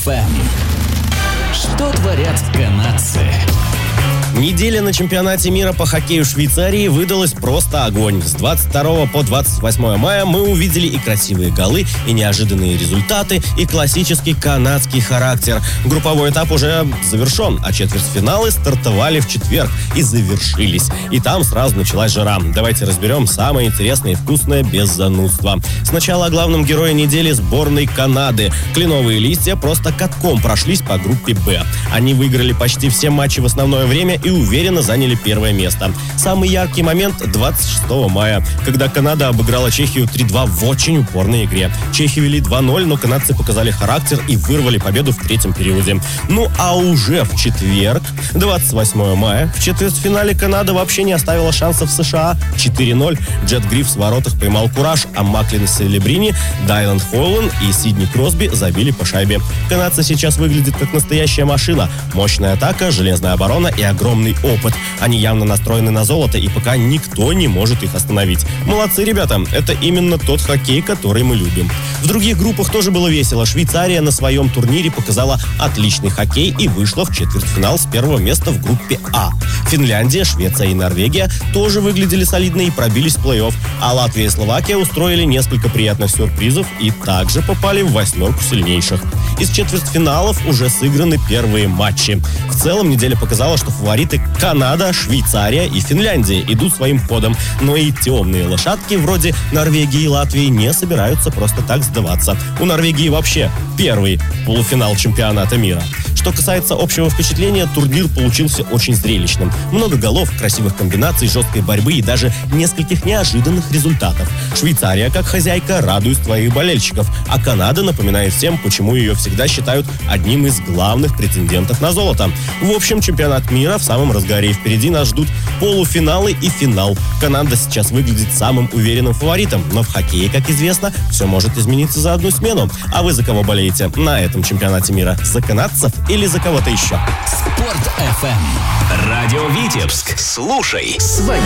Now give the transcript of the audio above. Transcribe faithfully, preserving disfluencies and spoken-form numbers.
эф эм. Что творят канадцы? Неделя на чемпионате мира по хоккею в Швейцарии выдалась просто огонь. С двадцать второго по двадцать восьмое мая мы увидели и красивые голы, и неожиданные результаты, и классический канадский характер. Групповой этап уже завершен, а четвертьфиналы стартовали в четверг и завершились. И там сразу началась жара. Давайте разберем самое интересное и вкусное без занудства. Сначала о главном герое недели сборной Канады. Кленовые листья просто катком прошлись по группе «Б». Они выиграли почти все матчи в основное время и уверенно заняли первое место. Самый яркий момент – двадцать шестого мая, когда Канада обыграла Чехию три-два в очень упорной игре. Чехи вели два ноль, но канадцы показали характер и вырвали победу в третьем периоде. Ну а уже в четверг, двадцать восьмого мая, в четвертьфинале Канада вообще не оставила шансов США. четыре ноль. Джет Гриф в воротах поймал кураж, а Маклин Селебрини, Дайлан Холланд и Сидни Кросби забили по шайбе. Канадцы сейчас выглядят как настоящая машина. Мощная атака, железная оборона и огромный опыт. Они явно настроены на золото, и пока никто не может их остановить. Молодцы, ребята. Это именно тот хоккей, который мы любим. В других группах тоже было весело. Швейцария на своем турнире показала отличный хоккей и вышла в четвертьфинал с первого места в группе А. Финляндия, Швеция и Норвегия тоже выглядели солидно и пробились в плей-офф. А Латвия и Словакия устроили несколько приятных сюрпризов и также попали в восьмерку сильнейших. Из четвертьфиналов уже сыграны первые матчи. В целом неделя показала, что фавориты Канада, Швейцария и Финляндия идут своим ходом. Но и темные лошадки вроде Норвегии и Латвии не собираются просто так сдаваться. У Норвегии вообще первый полуфинал чемпионата мира. Что касается общего впечатления, турнир получился очень зрелищным. Много голов, красивых комбинаций, жесткой борьбы и даже нескольких неожиданных результатов. Швейцария, как хозяйка, радует своих болельщиков, а Канада напоминает всем, почему ее всегда считают одним из главных претендентов на золото. В общем, чемпионат мира в самом разгаре, и впереди нас ждут полуфиналы и финал. Канада сейчас выглядит самым уверенным фаворитом, но в хоккее, как известно, все может измениться за одну смену. А вы за кого болеете на этом чемпионате мира? За канадцев или за кого-то еще? Спорт эф эм. Радио Витебск. Слушай свою